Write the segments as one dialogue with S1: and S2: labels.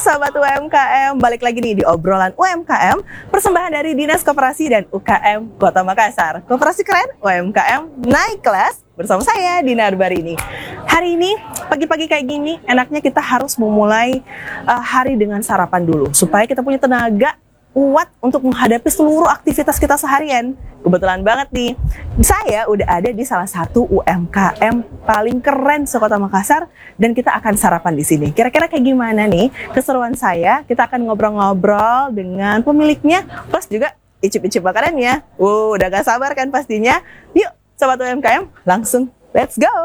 S1: Sahabat UMKM, balik lagi nih di obrolan UMKM, persembahan dari Dinas Koperasi dan UKM Kota Makassar. Koperasi keren, UMKM naik kelas, bersama saya Dina Arbarini. Hari ini pagi-pagi kayak gini, enaknya kita harus memulai hari dengan sarapan dulu supaya kita punya tenaga kuat untuk menghadapi seluruh aktivitas kita seharian. Kebetulan banget nih, saya udah ada di salah satu UMKM paling keren sekota Makassar dan kita akan sarapan di sini. Kira-kira kayak gimana nih keseruan saya? Kita akan ngobrol-ngobrol dengan pemiliknya, plus juga icip-icip makanannya. Udah gak sabar kan pastinya? Yuk, Sobat UMKM, langsung let's go!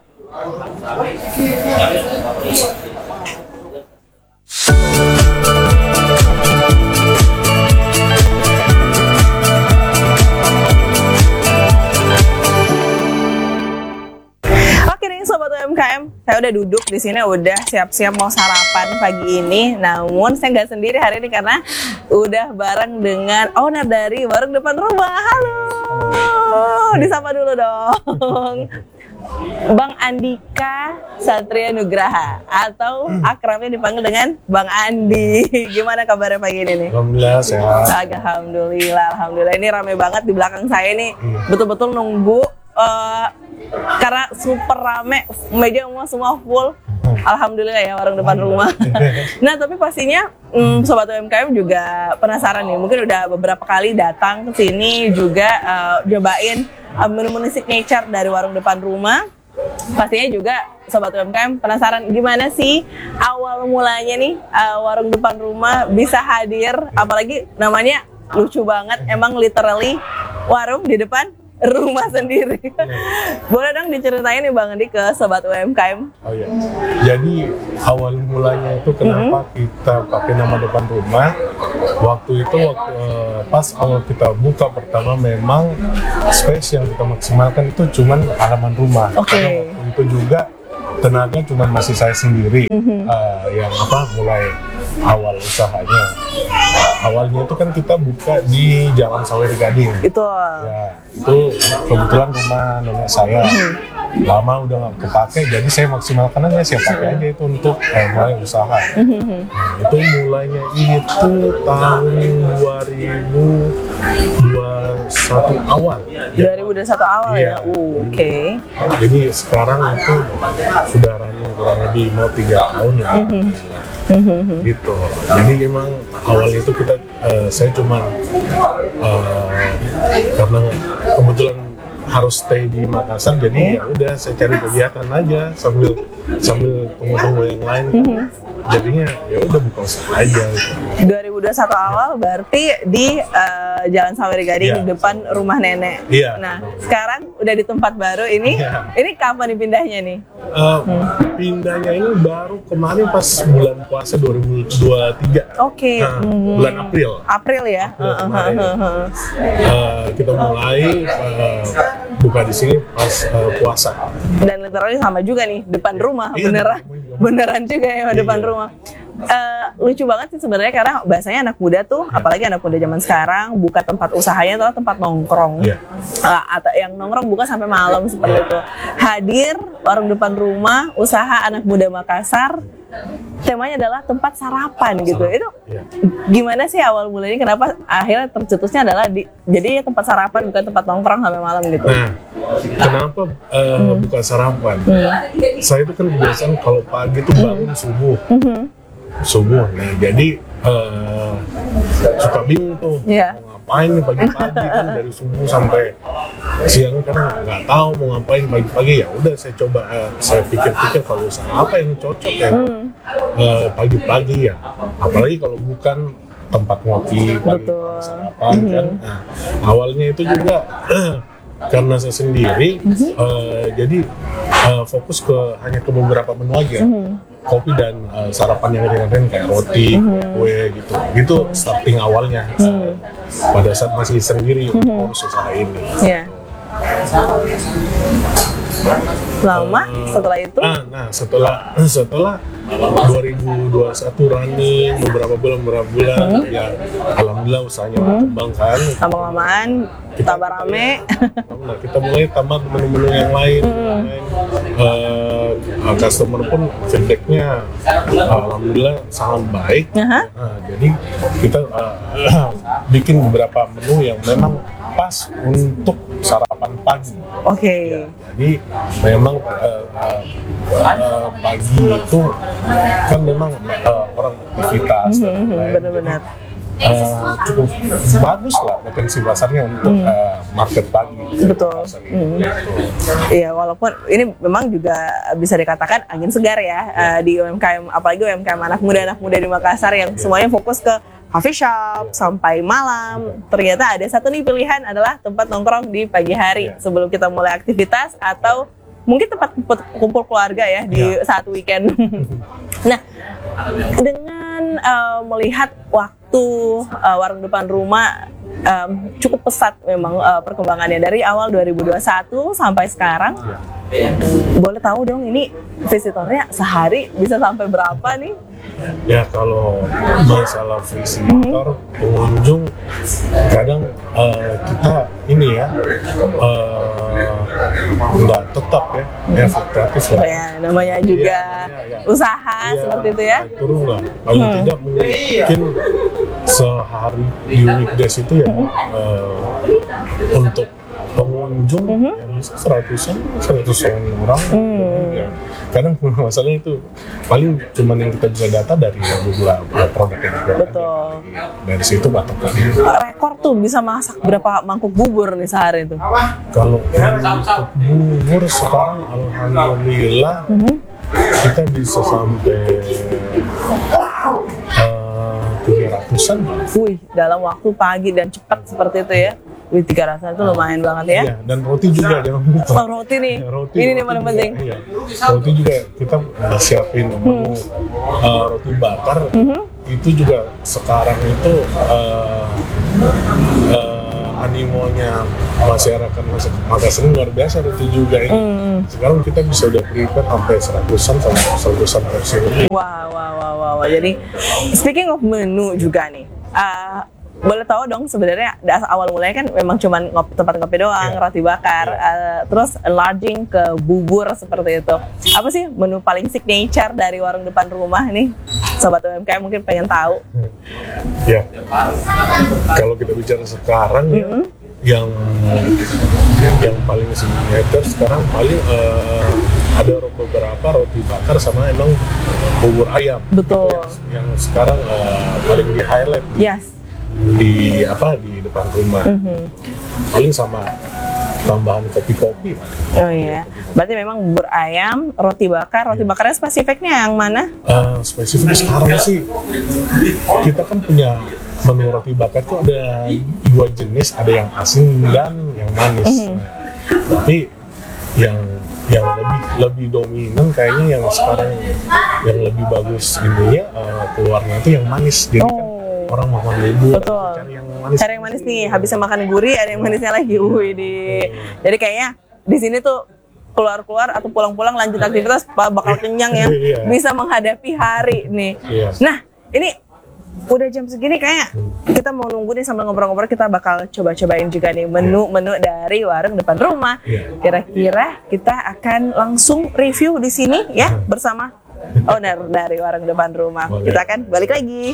S1: Sobat UMKM, saya udah duduk di sini, udah siap-siap mau sarapan pagi ini. Namun saya nggak sendiri hari ini karena udah bareng dengan owner dari warung depan rumah. Halo, disapa dulu dong. Bang Andika Satria Nugraha atau akrabnya dipanggil dengan Bang Andi. Gimana kabarnya pagi ini nih?
S2: Alhamdulillah sehat.
S1: Alhamdulillah. Ini rame banget di belakang saya nih. Betul-betul nunggu. Karena super rame, meja semua full. Alhamdulillah ya warung depan rumah. Nah tapi pastinya Sobat UMKM juga penasaran nih. Mungkin udah beberapa kali datang ke sini juga cobain menu-menu signature dari warung depan rumah. Pastinya juga Sobat UMKM penasaran gimana sih awal mulanya nih warung depan rumah bisa hadir. Apalagi namanya lucu banget, emang literally warung di depan rumah sendiri. Boleh dong diceritain nih Bang Andi ke Sobat UMKM?
S2: Oh iya. Jadi awal mulanya itu kenapa kita pakai nama depan rumah? Waktu itu pas awal kita buka pertama memang space yang kita maksimalkan itu cuman halaman rumah. Karena waktu itu juga tenaga cuma masih saya sendiri yang mulai awal usahanya. Awalnya itu kan kita buka di Jalan Sawery Gading.
S1: Itu.
S2: Ya, itu kebetulan rumah nenek saya. Lama udah nggak kepake, jadi saya maksimalkan aja, saya pakai aja itu untuk mulai usaha. Nah, itu mulainya itu tahun 2021 awal.
S1: 2021 awal ya? Oke.
S2: Jadi sekarang itu sudah running kurang lebih mau 3 tahun ya. Gitu. Jadi emang awalnya itu kita saya cuma karena kebetulan harus stay di Makassar, jadi ya udah saya cari kegiatan aja sambil tunggu yang lain. Jadinya ya udah buka usaha aja. 2021
S1: awal berarti di Jalan Sawery Gading depan rumah nenek. Nah sekarang udah di tempat baru ini. Ini kapan dipindahnya nih?
S2: Pindahnya ini baru kemarin pas bulan puasa 2023.
S1: Oke.
S2: Bulan April.
S1: April ya.
S2: Kita mulai buka di sini pas puasa.
S1: Dan literally sama juga nih depan rumah, beneran juga ya depan rumah. Lucu banget sih sebenarnya karena bahasanya anak muda tuh, apalagi anak muda zaman sekarang buka tempat usahanya atau tempat nongkrong, atau yang nongkrong buka sampai malam seperti itu. Hadir warung depan rumah, usaha anak muda Makassar. Temanya adalah tempat sarapan gitu. Itu gimana sih awal mulanya? Kenapa akhirnya tercetusnya adalah jadi tempat sarapan bukan tempat nongkrong sampai malam gitu?
S2: Nah, kenapa bukan sarapan? Saya itu kan kebiasaan kalau pagi itu bangun subuh. Nah jadi suka bingung tuh mau ngapain nih pagi-pagi kan dari subuh sampai siang kan nggak tahu mau ngapain pagi-pagi. Ya udah saya coba saya pikir-pikir kalau usaha apa yang cocok ya pagi-pagi ya, apalagi kalau bukan tempat ngopi pagi sarapan kan. Nah, awalnya itu juga karena saya sendiri jadi fokus hanya ke beberapa menu aja. Kopi dan sarapan yang ringan-ringan kayak roti, kue gitu starting awalnya pada saat masih sendiri untuk usaha ini.
S1: Lama setelah itu?
S2: Nah setelah 2021 running beberapa bulan ya alhamdulillah usahanya berkembang kan.
S1: Lama-lamaan tambah rame.
S2: Nah, kita mulai tambah menu-menu yang lain. Customer pun feedbacknya alhamdulillah sangat baik. Nah, jadi kita bikin beberapa menu yang memang pas untuk sarapan pagi.
S1: Oke.
S2: Jadi memang pagi itu kan memang orang aktivitas.
S1: Benar-benar.
S2: Cukup bagus lah potensi pasarnya untuk market pagi.
S1: Betul. Iya, walaupun ini memang juga bisa dikatakan angin segar ya di UMKM, apalagi UMKM anak muda di Makassar yang semuanya fokus ke coffee shop sampai malam. Ternyata ada satu nih pilihan adalah tempat nongkrong di pagi hari sebelum kita mulai aktivitas atau mungkin tempat kumpul keluarga ya di saat weekend. Nah, dengan melihat waktu warung depan rumah cukup pesat memang perkembangannya dari awal 2021 sampai sekarang. Boleh tahu dong ini visitornya sehari bisa sampai berapa nih?
S2: Ya kalau masalah visitor pengunjung kadang kita ini ya nggak tetap ya fluktuatif lah.
S1: Ya, namanya juga usaha seperti itu ya.
S2: Turun lah. Paling tidak mungkin sehari di weekdays itu ya untuk pengunjung ya bisa 100 orang. Ya. Kadang masalahnya itu paling cuman yang kita bisa data dari beberapa produk yang kita
S1: Betul.
S2: Dari situ patokannya.
S1: Rekor tuh bisa masak berapa mangkuk bubur nih sehari itu?
S2: Kalau untuk bubur sekarang alhamdulillah kita bisa sampai 300-an.
S1: Wih, dalam waktu pagi dan cepat seperti itu ya. Wih, 300 itu lumayan banget ya.
S2: Iya, dan roti juga jangan lupa.
S1: Oh, roti nih.
S2: Ya, roti,
S1: ini nih
S2: roti
S1: paling
S2: juga,
S1: penting.
S2: Iya. Roti juga kita siapin menu roti bakar. Itu juga sekarang itu animonya masyarakat Makassar luar biasa itu juga ini. Sekarang kita bisa udah prepare sampai 100-an porsi lebih.
S1: Wah. Jadi speaking of menu juga nih. Boleh tahu dong sebenarnya awal mulanya kan memang cuman tempat ngopi doang, roti bakar, terus enlarging ke bubur seperti itu. Apa sih menu paling signature dari warung depan rumah nih? Sobat UMKM mungkin pengen tahu.
S2: Ya, kalau kita bicara sekarang ya, yang paling signature sekarang paling ada beberapa roti bakar sama emang bubur ayam.
S1: Betul.
S2: Yang sekarang paling di highlight.
S1: Yes.
S2: Di depan rumah. Paling sama tambahan kopi-kopi.
S1: Oh iya. Berarti memang bubur ayam, roti bakar. Roti bakarnya spesifiknya yang mana?
S2: Spesifik sekarang sih kita kan punya menu roti bakar tuh ada 2 jenis, ada yang asin dan yang manis. Tapi yang lebih dominan kayaknya yang sekarang yang lebih bagus ini ya keluarnya itu yang manis. Jadi kan orang makan bubur, cari yang manis nih. Habisnya makan gurih, ada yang manisnya lagi.
S1: Jadi kayaknya di sini tuh keluar atau pulang-pulang lanjut aktivitas bakal kenyang ya. Bisa menghadapi hari nih. Nah, ini udah jam segini kayak kita mau nunggu nih sambil ngobrol-ngobrol, kita bakal coba-cobain juga nih menu-menu dari warung depan rumah. Kira-kira kita akan langsung review di sini ya bersama owner dari warung depan rumah. Kita akan balik lagi.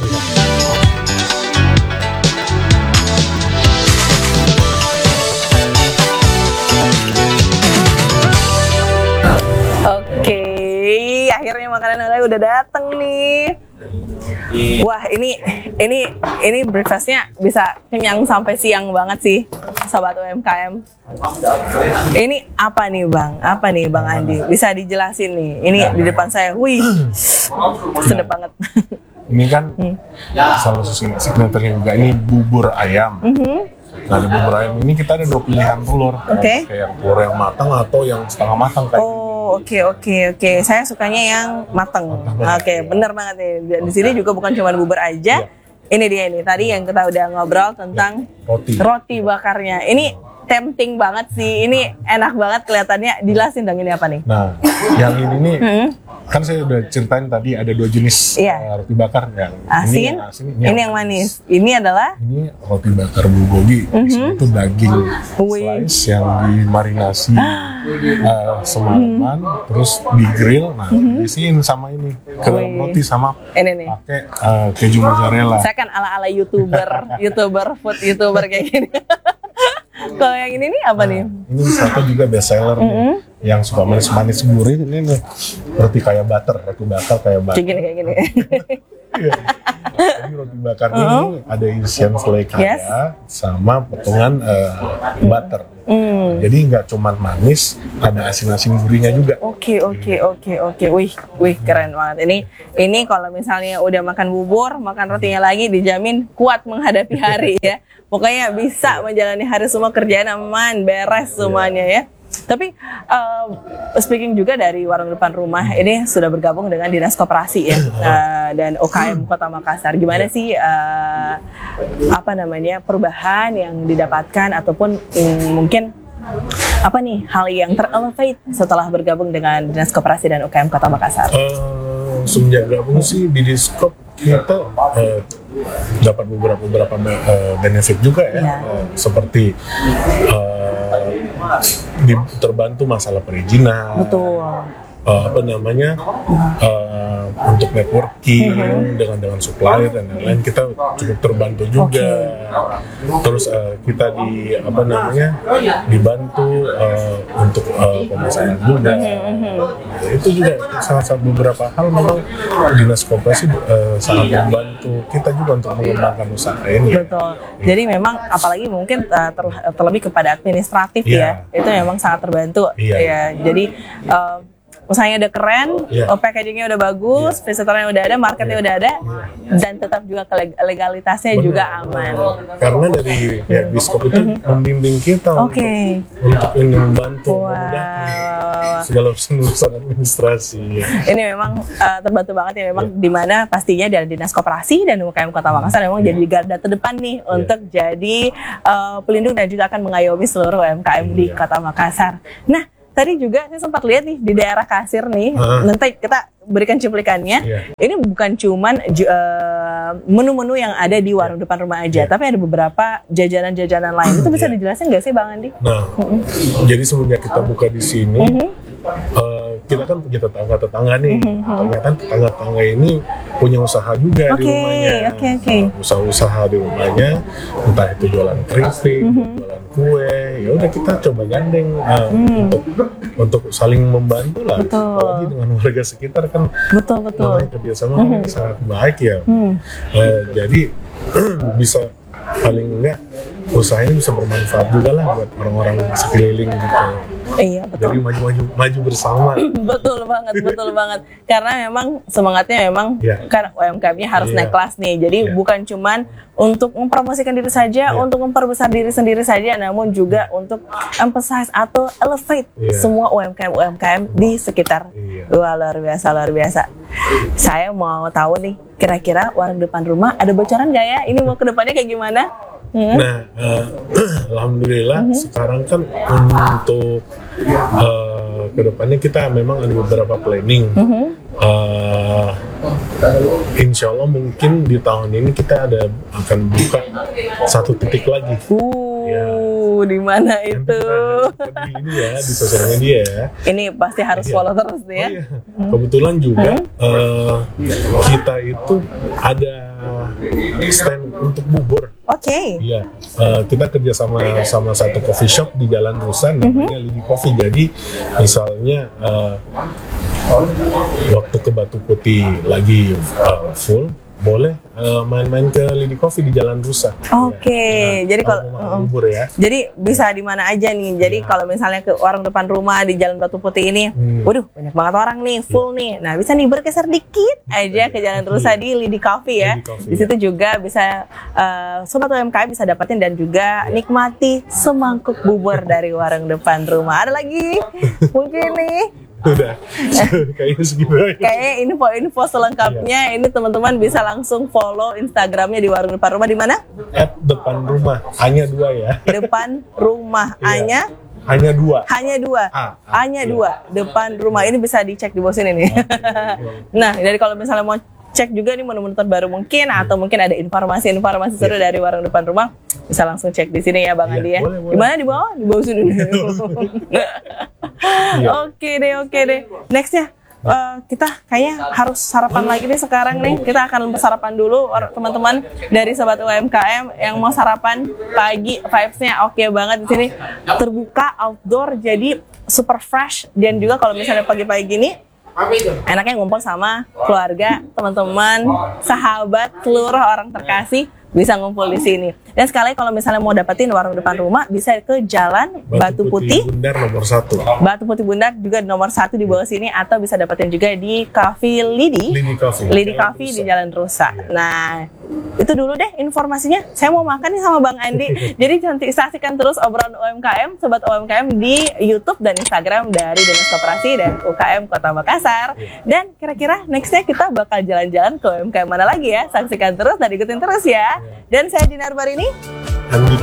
S1: Oke, akhirnya makanan oleh udah dateng nih. Wah, ini breakfastnya bisa kenyang sampai siang banget sih, sobat UMKM. Ini apa nih Bang Andi? Bisa dijelasin nih? Ini di depan saya, wih, sedap banget.
S2: Ini kan salah satu signaturnya juga, ini bubur ayam. Nah, di bubur ayam ini kita ada 2 pilihan telur. Kayak telur yang matang atau yang setengah matang kayak
S1: Oke. Saya sukanya yang matang. Oke, bener banget nih. Di sini juga bukan cuma bubur aja. Ini dia nih. Tadi yang kita udah ngobrol tentang roti bakarnya. Ini tempting banget sih. Ini enak banget kelihatannya. Jelasin dong ini apa nih?
S2: Nah, yang ini nih kan saya udah ceritain tadi ada 2 jenis roti bakar yang
S1: asin, ini yang manis. Ini adalah
S2: roti bakar bulgogi. Itu daging slice yang dimarinasi semalaman, terus di grill. Nah, diisiin sama ini ke dalam roti sama pakai keju mozzarella.
S1: Saya kan ala food youtuber kayak gini. Kalau yang ini nih apa nih?
S2: Ini satu juga best seller nih, yang suka manis-manis gurih. Ini nih roti kayak butter, roti bakar kayak butter.
S1: Kayak gini.
S2: Ini roti bakar ini ada isian selai kaya sama potongan butter. Jadi nggak cuma manis, ada asin-asin gurihnya juga.
S1: Oke. Wih, keren banget. Ini kalau misalnya udah makan bubur, makan rotinya lagi dijamin kuat menghadapi hari ya. Pokoknya bisa menjalani hari semua, kerjaan aman, beres semuanya ya. Tapi speaking juga dari warung depan rumah, ini sudah bergabung dengan Dinas Koperasi ya dan UKM Kota Makassar. Gimana sih perubahan yang didapatkan ataupun mungkin apa nih hal yang terelevate setelah bergabung dengan Dinas Koperasi dan UKM Kota Makassar?
S2: Semenjak gabung sih di Diskop kita dapat beberapa benefit juga ya, seperti terbantu masalah perizinan.
S1: Betul.
S2: Untuk networking dengan supplier dan lain-lain, kita cukup terbantu juga. Terus kita dibantu untuk pemasaran juga. Itu juga salah satu beberapa hal memang Dinas Koperasi sangat membantu kita juga untuk mengembangkan usaha ini.
S1: Betul. Jadi memang apalagi mungkin terlebih kepada administratif ya, itu memang sangat terbantu. Ya. Jadi usahanya udah keren, packagingnya udah bagus, visitornya udah ada, marketnya udah ada, dan tetap juga legalitasnya juga aman.
S2: Karena dari pihak Diskop itu membimbing kita untuk ini membantu segala urusan administrasi.
S1: Ini memang terbantu banget ya, memang dimana pastinya dari Dinas Koperasi dan UKM Kota Makassar memang jadi garda terdepan nih untuk jadi pelindung dan juga akan mengayomi seluruh UMKM di Kota Makassar. Nah, tadi juga saya sempat lihat nih di daerah Kasir nih, nanti kita berikan cuplikannya. Ini bukan cuman menu-menu yang ada di warung depan rumah aja, tapi ada beberapa jajanan-jajanan lain. Itu bisa dijelasin nggak sih Bang Andi?
S2: Nah, jadi semenjak kita buka di sini, kita kan punya tetangga-tetangga nih. Ternyata tetangga-tetangga ini punya usaha juga di rumahnya. Usaha-usaha di rumahnya, entah itu jualan keripik, jualan kue. Ya udah kita coba gandeng untuk saling membantu lah. Apalagi dengan warga sekitar kan.
S1: Betul.
S2: Kerjasama sangat baik ya. Jadi bisa paling enggak usaha ini bisa bermanfaat juga lah buat orang-orang sekeliling gitu.
S1: Iya, betul.
S2: Jadi maju bersama.
S1: betul banget. Karena memang semangatnya memang kan UMKM-nya harus naik kelas nih. Jadi bukan cuman untuk mempromosikan diri saja, untuk memperbesar diri sendiri saja, namun juga untuk emphasize atau elevate semua UMKM di sekitar. Wah, luar biasa. Saya mau tahu nih, kira-kira warung depan rumah ada bocoran nggak ya? Ini mau ke depannya kayak gimana?
S2: Nah, alhamdulillah sekarang kan untuk kedepannya kita memang ada beberapa planning. Insya Allah mungkin di tahun ini kita akan buka 1 titik lagi.
S1: Di mana itu?
S2: Ini ya di sosial media ya.
S1: Ini pasti harus follow terus nih ya.
S2: Kebetulan juga kita itu ada stand untuk bubur. Iya, kita kerja sama satu coffee shop di Jalan Rusan namanya Lidi Coffee. Jadi misalnya waktu ke Batu Putih lagi full, boleh main-main ke Lidi Coffee di Jalan Rusa.
S1: Jadi kalau
S2: bubur ya.
S1: Jadi bisa di mana aja nih. Jadi kalau misalnya ke warung depan rumah di Jalan Batu Putih ini, waduh banyak banget orang nih, full nih. Nah, bisa nih bergeser dikit aja ke Jalan Rusa di Lidi Coffee ya. Di situ juga bisa sobat UMKM bisa dapetin dan juga nikmati semangkuk bubur dari warung depan rumah. Ada lagi mungkin nih.
S2: Udah, kayaknya segitu aja.
S1: Kayaknya info selengkapnya ini teman-teman bisa langsung follow Instagramnya di warung depan rumah di mana?
S2: @depan rumah, A-nya 2 ya.
S1: Depan rumah, A-nya
S2: Hanya 2.
S1: Hanya 2. Hanya
S2: iya.
S1: 2 depan rumah. Ini bisa dicek di bawah sini nih. Nah, jadi kalau misalnya mau cek juga nih menu-menu terbaru mungkin atau mungkin ada informasi seru dari warung depan rumah, bisa langsung cek di sini ya Bang Andi ya.
S2: Boleh.
S1: Di mana di bawah? Di bawah sini. Oke deh. Nextnya kita kayaknya harus sarapan lagi nih sekarang nih. Kita akan sarapan dulu teman-teman dari Sobat UMKM yang mau sarapan pagi. Vibes-nya oke banget di sini. Terbuka, outdoor, jadi super fresh. Dan juga kalau misalnya pagi-pagi gini, enaknya ngumpul sama keluarga, teman-teman, sahabat, seluruh orang terkasih bisa ngumpul di sini. Dan sekali kalau misalnya mau dapetin warung depan rumah, bisa ke Jalan Batu Putih
S2: Bundar nomor 1.
S1: Batu Putih Bundar juga nomor 1 di bawah sini, atau bisa dapetin juga di Cafe Lidi Coffee di Jalan Rusa. Nah, itu dulu deh informasinya. Saya mau makan nih sama Bang Andi. Jadi nanti saksikan terus obrolan UMKM, Sobat UMKM di YouTube dan Instagram dari Dinas Koperasi dan UKM Kota Makassar. Dan kira-kira nextnya kita bakal jalan-jalan ke UMKM mana lagi ya? Saksikan terus dan ikutin terus ya. Dan saya Dinar Barini.
S2: Andika